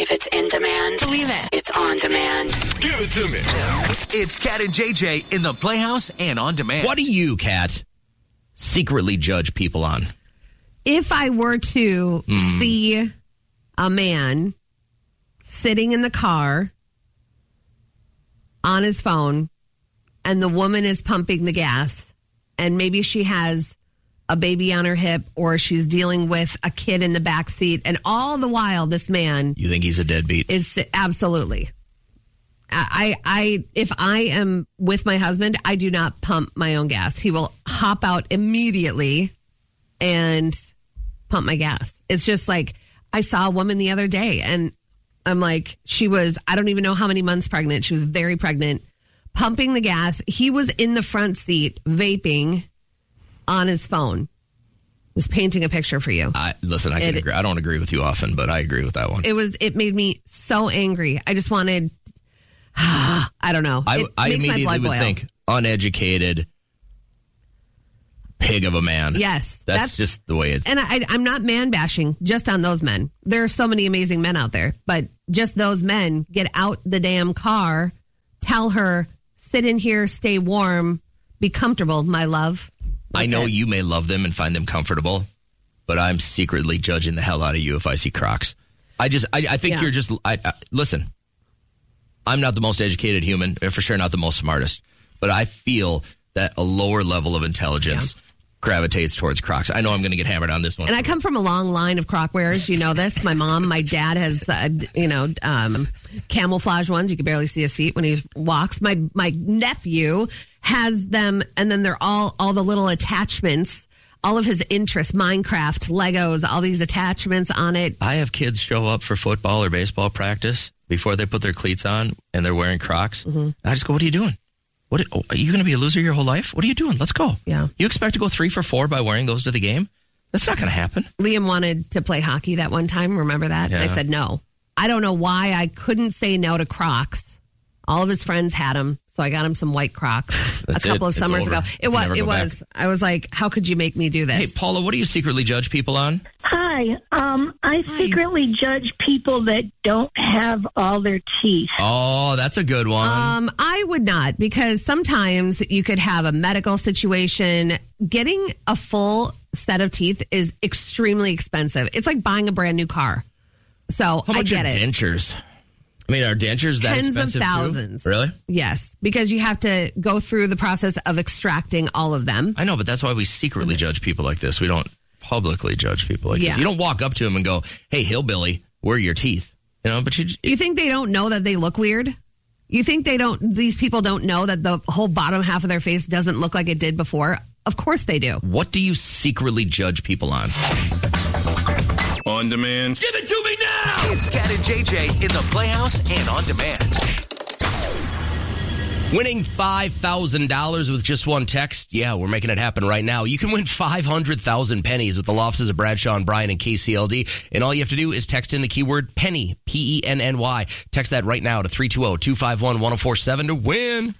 If it's in demand, believe it. It's on demand. Give it to me. It's Kat and JJ in the Playhouse and on demand. What do you, Kat, secretly judge people on? If I were to see a man sitting in the car on his phone and the woman is pumping the gas and maybe she has a baby on her hip or she's dealing with a kid in the back seat and all the while this man... You think he's a deadbeat? Is absolutely. If I am with my husband, I do not pump my own gas. He will hop out immediately and pump my gas. It's just like, I saw a woman the other day and I'm like, she was, I don't even know how many months pregnant. She was very pregnant, pumping the gas. He was in the front seat vaping on his phone. Was painting a picture for you. Listen, I can agree. I don't agree with you often, but I agree with that one. It made me so angry. I just wanted, I don't know. I immediately would think uneducated pig of a man. Yes. That's just the way it's... And I'm not man bashing just on those men. There are so many amazing men out there, but just those men, get out the damn car, tell her, sit in here, stay warm, be comfortable, my love. I know you may love them and find them comfortable, but I'm secretly judging the hell out of you if I see Crocs. I think you're just... listen, I'm not the most educated human, for sure not the most smartest, but I feel that a lower level of intelligence gravitates towards Crocs. I know I'm going to get hammered on this one. And I come from a long line of Croc wearers. You know this. My mom, my dad has, camouflage ones. You can barely see his feet when he walks. My nephew has them, and then they're all the little attachments, all of his interests, Minecraft, Legos, all these attachments on it. I have kids show up for football or baseball practice before they put their cleats on, and they're wearing Crocs. Mm-hmm. I just go, what are you doing? Are you going to be a loser your whole life? What are you doing? Let's go. Yeah. You expect to go 3 for 4 by wearing those to the game? That's not going to happen. Liam wanted to play hockey that one time. Remember that? Yeah. I said no. I don't know why I couldn't say no to Crocs. All of his friends had them, so I got him some white Crocs a couple of summers ago. It was. I was like, how could you make me do this? Hey, Paula, what do you secretly judge people on? Hi. I secretly judge people that don't have all their teeth. Oh, that's a good one. I would not, because sometimes you could have a medical situation. Getting a full set of teeth is extremely expensive. It's like buying a brand new car. So How much I get are it. Dentures? I mean, are dentures that expensive Tens of thousands. Too? Really? Yes, because you have to go through the process of extracting all of them. I know, but that's why we secretly judge people like this. We don't publicly judge people like this. You don't walk up to them and go, hey, hillbilly, where are your teeth? But you think they don't know that they look weird? You think these people don't know that the whole bottom half of their face doesn't look like it did before? Of course they do. What do you secretly judge people on? On demand. Give it to me now! It's Kat and JJ in the Playhouse and on demand. Winning $5,000 with just one text? Yeah, we're making it happen right now. You can win 500,000 pennies with the law offices of Bradshaw and Bryan and KCLD. And all you have to do is text in the keyword penny, P-E-N-N-Y. Text that right now to 320-251-1047 to win.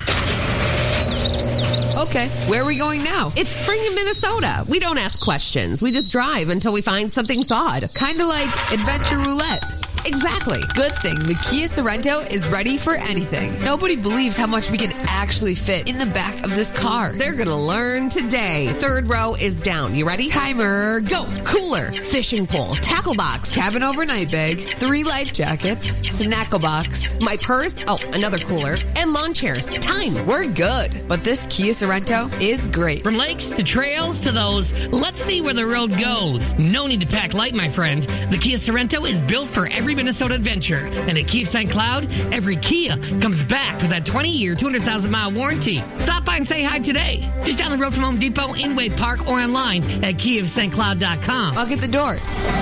Okay, where are we going now? It's spring in Minnesota. We don't ask questions. We just drive until we find something odd. Kind of like Adventure Roulette. Exactly. Good thing the Kia Sorento is ready for anything. Nobody believes how much we can actually fit in the back of this car. They're going to learn today. Third row is down. You ready? Timer, go. Cooler, fishing pole, tackle box, cabin overnight bag, 3 life jackets, snackle box, my purse, another cooler, and lawn chairs. Time. We're good. But this Kia Sorento is great. From lakes to trails to those, let's see where the road goes. No need to pack light, my friend. The Kia Sorento is built for every Minnesota adventure. And at Kia St. Cloud, every Kia comes back with that 20-year, 200,000-mile warranty. Stop by and say hi today. Just down the road from Home Depot, in Wade Park, or online at KiaofStCloud.com. I'll get the door.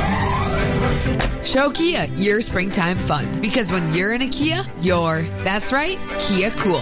Show Kia your springtime fun. Because when you're in a Kia, that's right, Kia cool.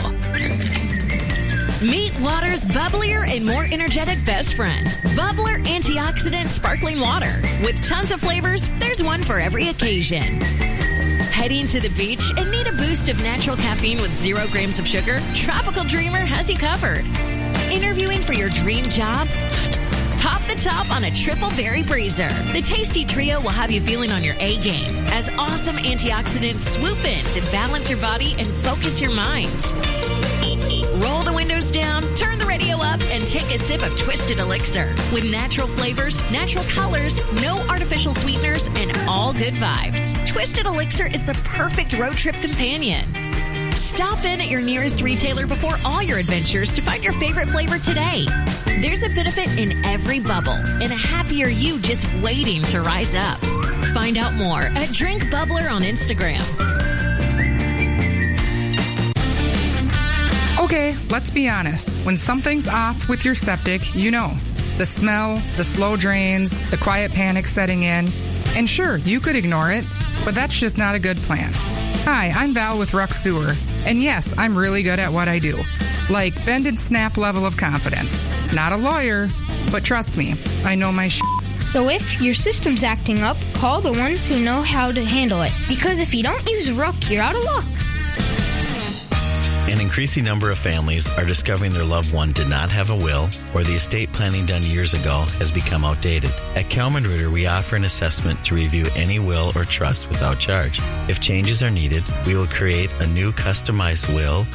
Meet water's bubblier and more energetic best friend. Bubbler Antioxidant Sparkling Water. With tons of flavors, there's one for every occasion. Heading to the beach and need a boost of natural caffeine with 0 grams of sugar? Tropical Dreamer has you covered. Interviewing for your dream job? Pop the top on a triple berry breezer. The tasty trio will have you feeling on your A game as awesome antioxidants swoop in to balance your body and focus your mind. Roll the windows down, turn the radio up, and take a sip of Twisted Elixir. With natural flavors, natural colors, no artificial sweeteners, and all good vibes. Twisted Elixir is the perfect road trip companion. Stop in at your nearest retailer before all your adventures to find your favorite flavor today. There's a benefit in every bubble and a happier you just waiting to rise up. Find out more at Drink Bubbler on Instagram. Okay, let's be honest. When something's off with your septic, you know. The smell, the slow drains, the quiet panic setting in. And sure, you could ignore it, but that's just not a good plan. Hi, I'm Val with Ruck Sewer. And yes, I'm really good at what I do. Like bend and snap level of confidence. Not a lawyer, but trust me, I know my shit. So if your system's acting up, call the ones who know how to handle it. Because if you don't use Ruck, you're out of luck. An increasing number of families are discovering their loved one did not have a will, or the estate planning done years ago has become outdated. At Kelman Ritter, we offer an assessment to review any will or trust without charge. If changes are needed, we will create a new customized will